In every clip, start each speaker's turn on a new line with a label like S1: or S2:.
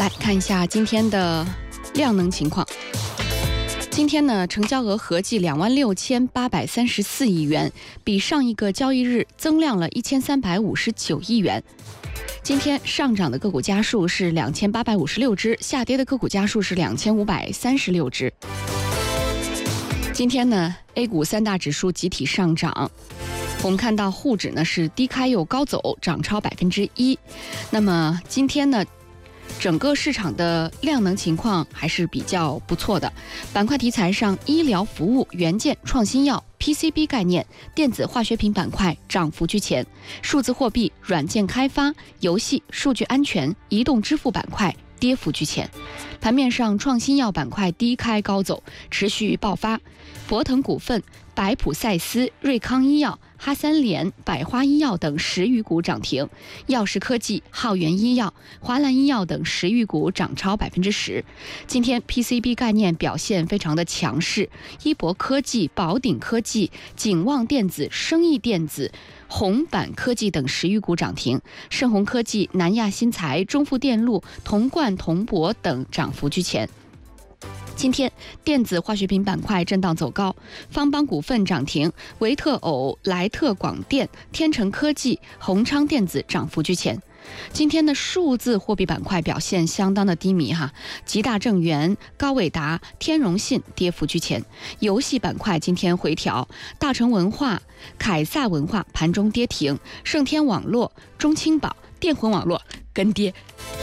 S1: 来看一下今天的量能情况。今天呢，成交额合计26834亿元，比上一个交易日增量了1359亿元。今天上涨的个股家数是2856只，下跌的个股家数是2536只。今天呢 ，A 股三大指数集体上涨。我们看到沪指呢是低开又高走，涨超1%。那么今天呢，整个市场的量能情况还是比较不错的。板块题材上，医疗服务、元件、创新药、PCB 概念、电子化学品板块涨幅居前，数字货币、软件开发、游戏、数据安全、移动支付板块跌幅居前。盘面上，创新药板块低开高走，持续爆发。博腾股份、百普赛斯、瑞康医药、哈三联、百花医药等10余股涨停，药石科技、浩源医药、华兰医药等10余股涨超10%。今天 PCB 概念表现非常的强势，一博科技、宝鼎科技、景旺电子、生意电子、红板科技等10余股涨停，盛虹科技、南亚新材、中富电路、同冠铜箔等涨幅居前。今天电子化学品板块震荡走高，方邦股份涨停，维特偶、莱特广电、天成科技、宏昌电子涨幅居前。今天的数字货币板块表现相当的低迷吉大正源、高伟达、天荣信跌幅居前。游戏板块今天回调，大成文化、凯撒文化盘中跌停，盛天网络、中青宝、电魂网络跟跌。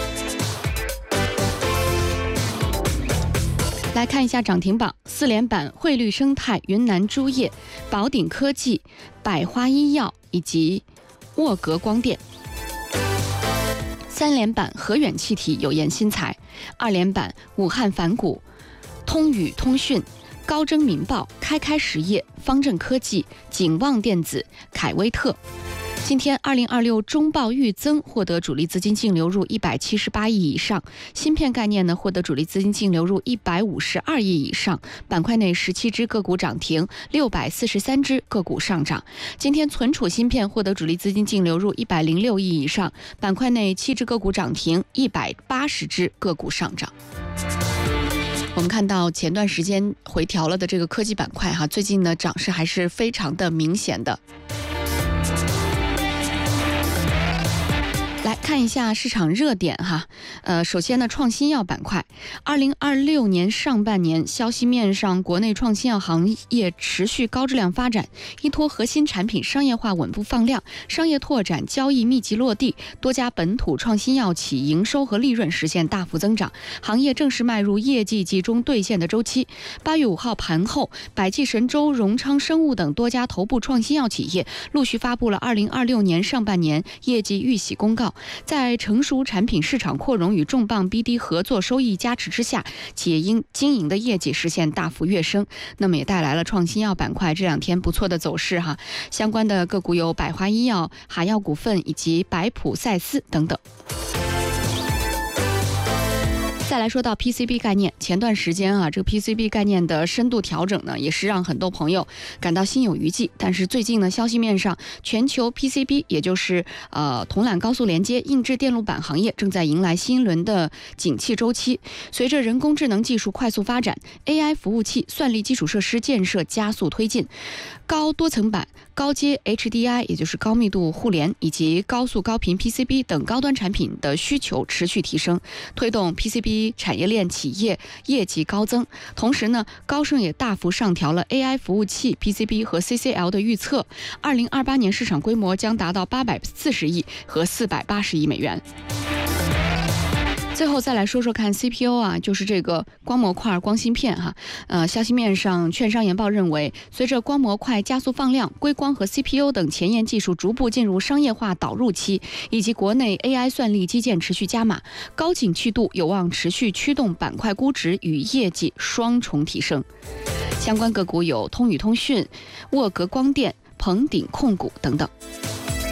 S1: 来看一下涨停榜，4连板汇率生态、云南铢业、宝鼎科技、百花医药以及沃格光电。3连板和远气体、有研新材。2连板武汉凡谷、通宇通讯、高征民报、开实业、方正科技、景旺电子、凯威特。今天2026中报预增获得主力资金净流入178亿以上，芯片概念呢获得主力资金净流入152亿以上，板块内17只个股涨停，643只个股上涨。今天存储芯片获得主力资金净流入106亿以上，板块内7只个股涨停，180只个股上涨。我们看到前段时间回调了的这个科技板块最近呢涨势还是非常的明显的。来看一下市场热点首先呢，创新药板块，2026年上半年消息面上，国内创新药行业持续高质量发展，依托核心产品商业化稳步放量，商业拓展交易密集落地，多家本土创新药企营收和利润实现大幅增长，行业正式迈入业绩集中兑现的周期。8月5号盘后，百济神州、荣昌生物等多家头部创新药企业陆续发布了2026年上半年业绩预喜公告。在成熟产品市场扩容与重磅 BD 合作收益加持之下，企业经营的业绩实现大幅跃升，那么也带来了创新药板块这2天不错的走势相关的个股有百花医药、海药股份以及百普赛斯等等。再来说到 PCB 概念，前段时间这个 PCB 概念的深度调整呢，也是让很多朋友感到心有余悸。但是最近呢，消息面上，全球 PCB 也就是铜缆高速连接、硬质电路板行业正在迎来新一轮的景气周期。随着人工智能技术快速发展， AI 服务器、算力基础设施建设加速推进，高多层板、高阶 HDI 也就是高密度互联以及高速高频 PCB 等高端产品的需求持续提升，推动 PCB产业链企业业绩高增。同时呢，高盛也大幅上调了 AI 服务器 PCB 和 CCL 的预测，2028年市场规模将达到840亿和480亿美元。最后再来说说看 CPU 就是这个光模块光芯片消息面上，券商研报认为，随着光模块加速放量，硅光和 CPU 等前沿技术逐步进入商业化导入期，以及国内 AI 算力基建持续加码，高景气度有望持续驱动板块估值与业绩双重提升。相关个股有通宇通讯、沃格光电、鹏鼎控股等等。